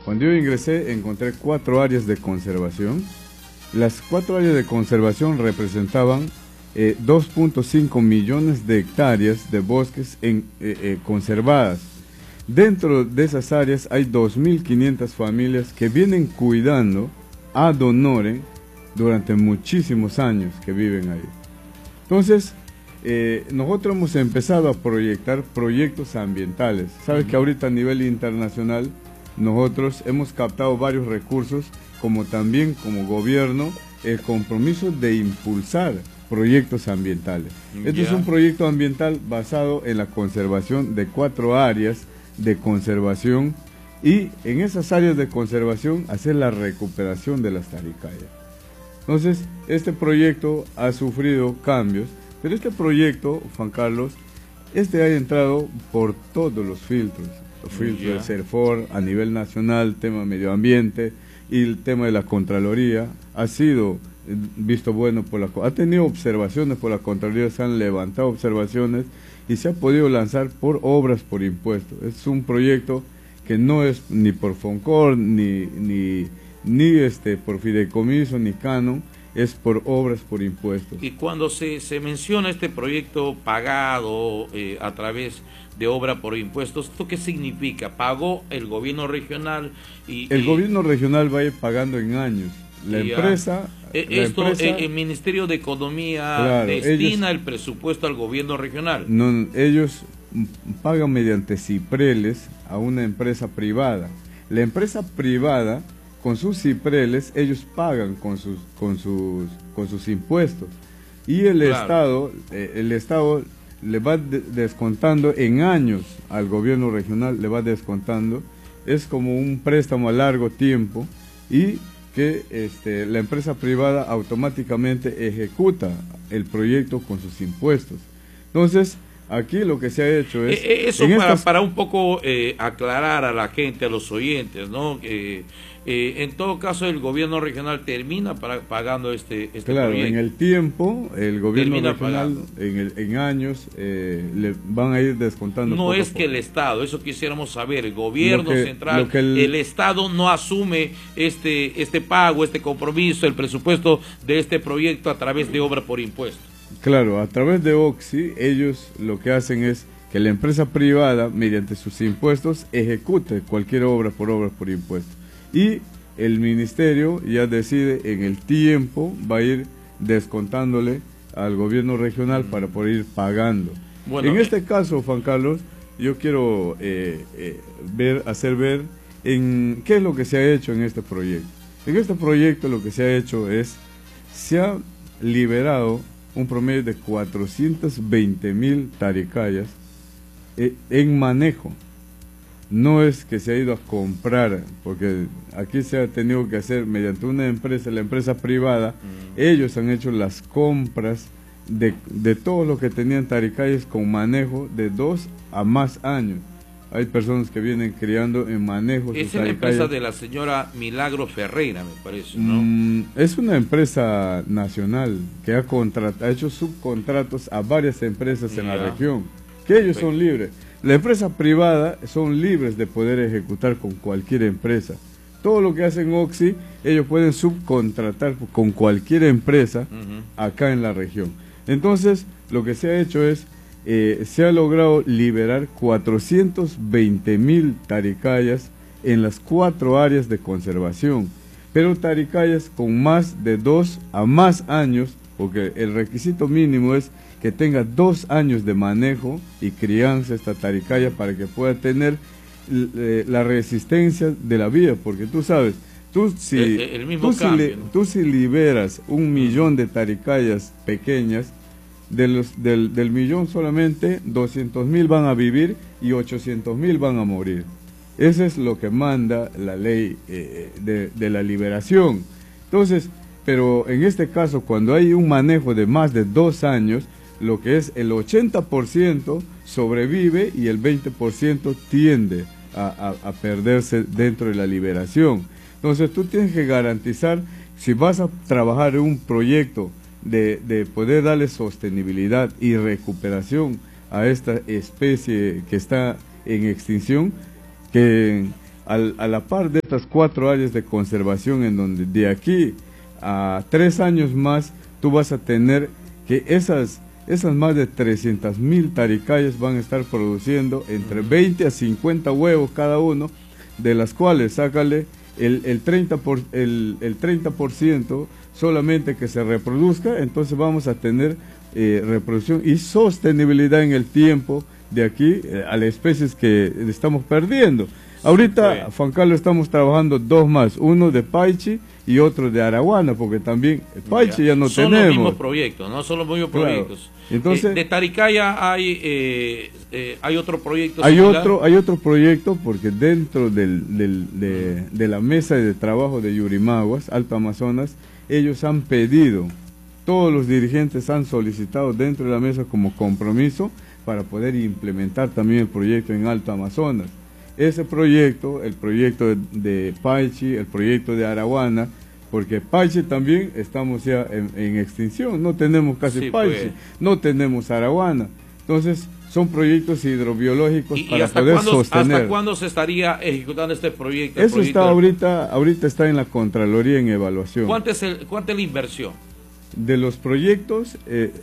Cuando yo ingresé encontré 4 áreas de conservación. Las 4 áreas de conservación representaban 2.5 millones de hectáreas de bosques conservadas. Dentro de esas áreas hay 2.500 familias que vienen cuidando ad honorem durante muchísimos años que viven ahí. Entonces, nosotros hemos empezado a proyectar proyectos ambientales. Sabes que ahorita a nivel internacional nosotros hemos captado varios recursos, como también como gobierno el compromiso de impulsar proyectos ambientales. Este es un proyecto ambiental basado en la conservación de 4 áreas de conservación, y en esas áreas de conservación hacer la recuperación de las taricayas. Entonces, este proyecto ha sufrido cambios, pero este proyecto, Juan Carlos, ha entrado por todos los filtros de CERFOR a nivel nacional, tema medio ambiente y el tema de la Contraloría, ha sido visto bueno ha tenido observaciones por la Contraloría, se han levantado observaciones y se ha podido lanzar por obras por impuestos. Es un proyecto que no es ni por FONCOR, ni por fideicomiso, ni canon, es por obras por impuestos. Y cuando se menciona este proyecto pagado a través de obra por impuestos, ¿esto qué significa? ¿Pagó el gobierno regional? El gobierno regional va a ir pagando en años. El Ministerio de Economía destina el presupuesto al gobierno regional. No, ellos pagan mediante cipreles a una empresa privada. La empresa privada, con sus cipreles, ellos pagan con sus impuestos, y el Estado le va descontando en años al gobierno regional, le va descontando. Es como un préstamo a largo tiempo, y que la empresa privada automáticamente ejecuta el proyecto con sus impuestos. Entonces, aquí lo que se ha hecho es... Eso para un poco aclarar a la gente, a los oyentes, ¿no? En todo caso, el gobierno regional termina pagando este claro, proyecto. En el tiempo, el gobierno regional, en años, le van a ir descontando. No es que el Estado, eso quisiéramos saber, el gobierno central, el Estado no asume este pago, este compromiso, el presupuesto de este proyecto a través de obra por impuestos. Claro, a través de OXI, ellos lo que hacen es que la empresa privada, mediante sus impuestos, ejecute cualquier obra por impuestos. Y el ministerio ya decide en el tiempo, va a ir descontándole al gobierno regional para poder ir pagando. Bueno, en este caso, Juan Carlos, yo quiero hacer ver en qué es lo que se ha hecho en este proyecto. En este proyecto lo que se ha hecho es, se ha liberado un promedio de 420.000 taricayas en manejo. No es que se ha ido a comprar, porque aquí se ha tenido que hacer mediante una empresa, la empresa privada. Ellos han hecho las compras de todo lo que tenían taricayas con manejo de 2 a más años. Hay personas que vienen criando en manejo. Es la empresa de la señora Milagro Ferreira, me parece, ¿no? Es una empresa nacional que ha hecho subcontratos a varias empresas en la región, que ellos son libres. La empresa privada son libres de poder ejecutar con cualquier empresa. Todo lo que hacen OXI, ellos pueden subcontratar con cualquier empresa acá en la región. Entonces, lo que se ha hecho es, se ha logrado liberar 420.000 taricayas en las 4 áreas de conservación, pero taricayas con más de 2 a más años, porque el requisito mínimo es que tenga 2 años de manejo y crianza esta taricaya para que pueda tener la resistencia de la vida, porque tú sabes, tú si liberas 1 millón de taricayas pequeñas, del millón solamente 200.000 van a vivir y 800.000 van a morir. Eso es lo que manda la ley de la liberación. Entonces, pero en este caso, cuando hay un manejo de más de 2 años, lo que es el 80% sobrevive y el 20% tiende a perderse dentro de la liberación. Entonces tú tienes que garantizar, si vas a trabajar en un proyecto de poder darle sostenibilidad y recuperación a esta especie que está en extinción, que a la par de estas 4 áreas de conservación, en donde de aquí a 3 años más tú vas a tener que esas más de 300.000 taricayas van a estar produciendo entre 20 a 50 huevos cada uno, de las cuales sácale el 30% solamente que se reproduzca. Entonces vamos a tener reproducción y sostenibilidad en el tiempo de aquí a las especies que estamos perdiendo. Ahorita, Juan Carlos, estamos trabajando 2 más, uno de Paichi y otro de Araguana, porque también Paichi ya no tenemos. Son los mismos proyectos, ¿no? Son los mismos proyectos. Entonces, de Taricaya hay otro proyecto. Hay otro proyecto, porque dentro de la mesa de trabajo de Yurimaguas, Alto Amazonas, ellos han pedido, todos los dirigentes han solicitado dentro de la mesa como compromiso para poder implementar también el proyecto en Alto Amazonas. Ese proyecto, el proyecto de Paichi, el proyecto de Araguana, porque Paichi también estamos ya en extinción, no tenemos casi Paichi, no tenemos Araguana. Entonces, son proyectos hidrobiológicos para poder sostener. ¿Hasta cuándo se estaría ejecutando este proyecto? Eso está ahorita está en la Contraloría en evaluación. ¿Cuánta es la inversión? De los proyectos,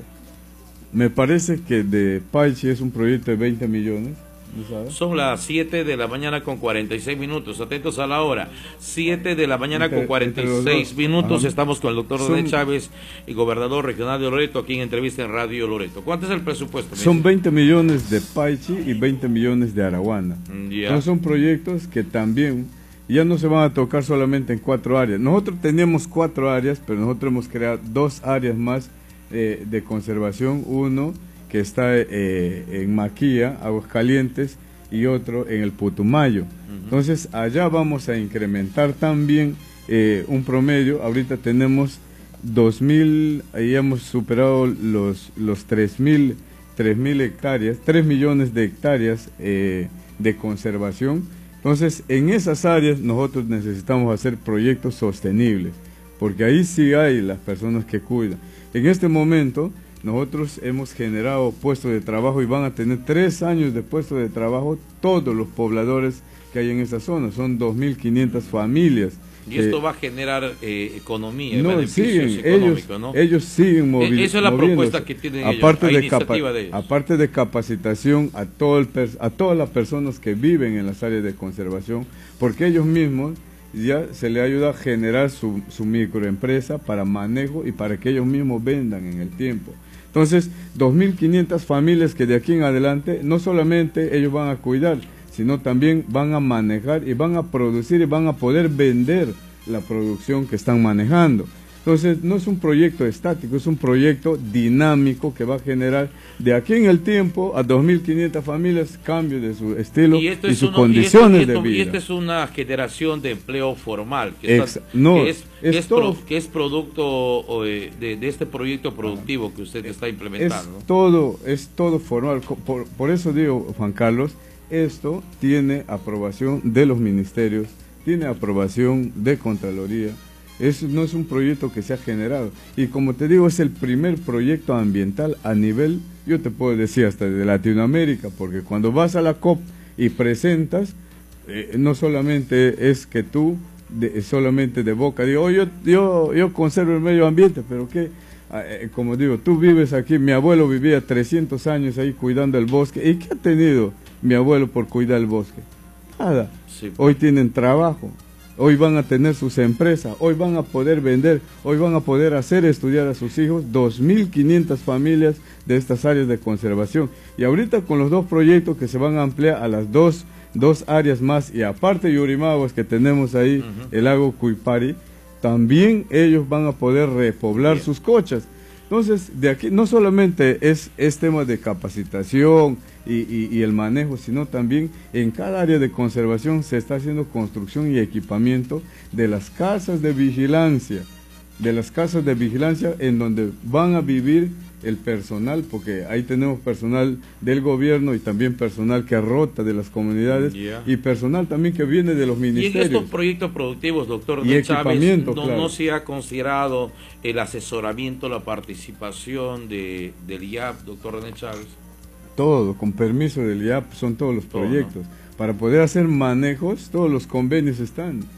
me parece que de Paichi es un proyecto de 20 millones. Son las 7 de la mañana con 46 minutos, atentos a la hora, 7 de la mañana con 46 minutos, estamos con el doctor René Chávez, y gobernador regional de Loreto, aquí en entrevista en Radio Loreto. ¿Cuánto es el presupuesto? Son 20 millones de Paichi y 20 millones de Araguana. Entonces son proyectos que también ya no se van a tocar solamente en 4 áreas. Nosotros teníamos 4 áreas, pero nosotros hemos creado 2 áreas más de conservación, uno que está en Maquia, Aguascalientes, y otro en el Putumayo. Entonces allá vamos a incrementar también un promedio. Ahorita tenemos 2.000, ahí hemos superado los 3.000 hectáreas, 3 millones de hectáreas de conservación. Entonces en esas áreas nosotros necesitamos hacer proyectos sostenibles, porque ahí sí hay las personas que cuidan. En este momento nosotros hemos generado puestos de trabajo y van a tener 3 años de puestos de trabajo todos los pobladores que hay en esa zona. Son 2.500 familias. Y esto va a generar economía, beneficios económicos, ¿no? Ellos siguen moviendo. Esa es la propuesta que tienen aparte ellos, iniciativa de ellos. Aparte de capacitación a todas las personas que viven en las áreas de conservación, porque ellos mismos ya se les ayuda a generar su microempresa para manejo y para que ellos mismos vendan en el tiempo. Entonces, 2.500 familias que de aquí en adelante no solamente ellos van a cuidar, sino también van a manejar y van a producir y van a poder vender la producción que están manejando. Entonces, no es un proyecto estático, es un proyecto dinámico que va a generar de aquí en el tiempo a 2.500 familias cambio de su estilo y sus condiciones de vida. Y esta es una generación de empleo formal, que es producto de este proyecto productivo que usted está implementando. Es todo formal. Por eso digo, Juan Carlos, esto tiene aprobación de los ministerios, tiene aprobación de Contraloría. No es un proyecto que se ha generado. Y como te digo, es el primer proyecto ambiental a nivel, yo te puedo decir, hasta de Latinoamérica, porque cuando vas a la COP y presentas, no solamente es que tú, solamente de boca, digo, yo conservo el medio ambiente, pero que, como digo, tú vives aquí, mi abuelo vivía 300 años ahí cuidando el bosque. ¿Y qué ha tenido mi abuelo por cuidar el bosque? Nada. Sí. Hoy tienen trabajo. Hoy van a tener sus empresas, hoy van a poder vender, hoy van a poder hacer estudiar a sus hijos 2.500 familias de estas áreas de conservación. Y ahorita con los 2 proyectos que se van a ampliar a las dos áreas más, y aparte Yurimaguas que tenemos ahí, el lago Cuipari, también ellos van a poder repoblar sus cochas. Entonces, de aquí no solamente es tema de capacitación y el manejo, sino también en cada área de conservación se está haciendo construcción y equipamiento de las casas de vigilancia, en donde van a vivir el personal, porque ahí tenemos personal del gobierno y también personal que rota de las comunidades y personal también que viene de los ministerios. Y en estos proyectos productivos, doctor René Chávez, no se ha considerado el asesoramiento, la participación del IAP, doctor René Chávez. Todo, con permiso del IAP, son todos los proyectos. para poder hacer manejos, todos los convenios están.